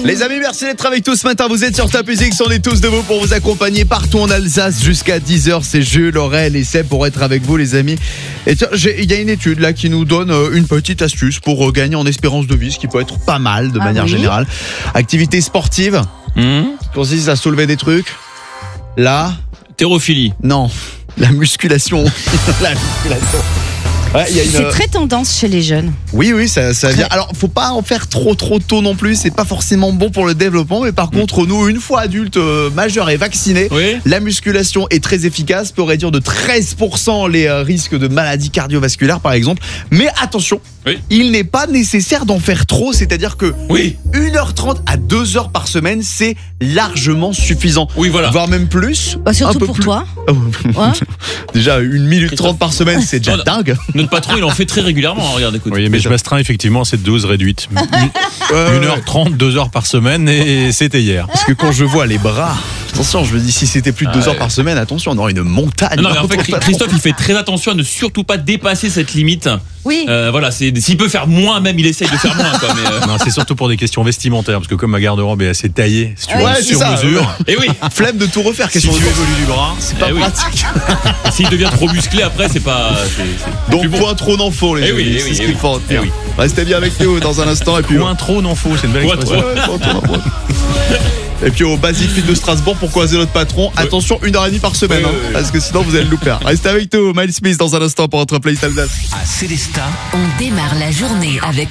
Les amis, merci d'être avec nous ce matin. Vous êtes sur Top Music, on est tous debout pour vous accompagner partout en Alsace jusqu'à 10h. C'est Jules, Aurel et Seb pour être avec vous, les amis. Et tiens, il y a une étude là qui nous donne une petite astuce pour gagner en espérance de vie, ce qui peut être pas mal de manière générale. Activité sportive, consiste à soulever des trucs. Là, Thérophilie. non, la musculation. La musculation. Ouais, C'est très tendance chez les jeunes. Oui, ça vient. Alors, faut pas en faire trop tôt non plus. C'est pas forcément bon pour le développement. Mais par contre, nous, une fois adultes, majeurs et vaccinés, la musculation est très efficace. Peut réduire de 13% les risques de maladies cardiovasculaires, par exemple. Mais attention, il n'est pas nécessaire d'en faire trop. C'est-à-dire que 1h30 à 2h par semaine, c'est largement suffisant. Oui, voilà. Voire même plus. Surtout pour toi. Déjà, 1 minute 30 par semaine, c'est déjà dingue. Notre patron, il en fait très régulièrement. Regarde, écoute. Oui, mais je m'astreins effectivement à cette dose réduite. 1h30, 2h par semaine et c'était hier. Parce que quand je vois les bras, attention, je me dis si c'était plus de 2 heures par semaine, attention, on aurait une montagne. Non, mais en fait, Christophe, il fait très attention à ne surtout pas dépasser cette limite. Oui. Voilà, s'il peut faire moins, même, il essaye de faire moins. Quoi, mais Non, c'est surtout pour des questions vestimentaires, parce que comme ma garde-robe est assez taillée, si tu veux, c'est sur ça, mesure. Et oui. Flemme de tout refaire, Si tu question de évolues du bras, c'est pas pratique. S'il devient trop musclé, après, c'est pas. Donc, point trop n'en faut, les amis. C'est ce qu'il faut retenir. Restez bien avec nous dans un instant. Et puis, point trop non faux, c'est une belle expression. Et puis au Basic Fit de Strasbourg pour croiser notre patron. Attention, 1h30 par semaine, parce que sinon vous allez le louper. Restez avec nous, Miles Smith dans un instant pour notre playlist Alsace. À Célestat, on démarre la journée avec